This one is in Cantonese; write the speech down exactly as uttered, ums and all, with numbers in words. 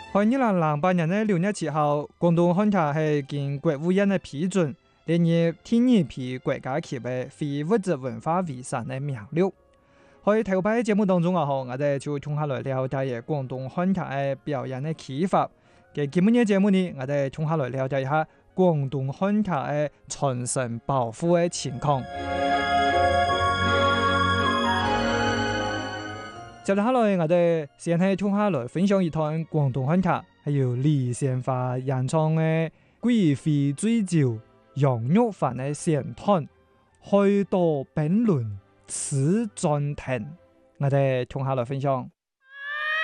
喺二零零八年嘅六月七號，廣東漢卡係經國務院嘅批准，列入第二批國家級嘅非物質文化遺產嘅名錄。喺頭排節目當中啊，我哋就同下來了解嘅廣東漢卡嘅表演嘅啟發。嘅今日嘅節目呢，我哋同下來了解一下廣東漢卡嘅傳承保護嘅情況。接落下來，我哋先係同下來分享一段廣東漢卡，係由李先發演唱嘅《貴妃醉酒楊玉環》嘅選段，開到本輪此專題，我哋同下來分享。